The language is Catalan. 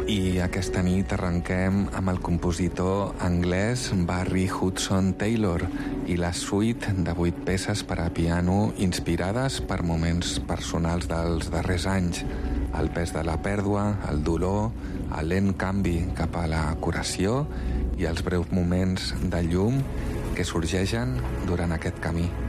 I aquesta nit arrenquem amb el compositor anglès Barry Hudson Taylor i la suite de 8 peces per a piano inspirades per moments personals dels darrers anys: el pes de la pèrdua, el dolor, el lent canvi cap a la curació i els breus moments de llum que sorgeixen durant aquest camí.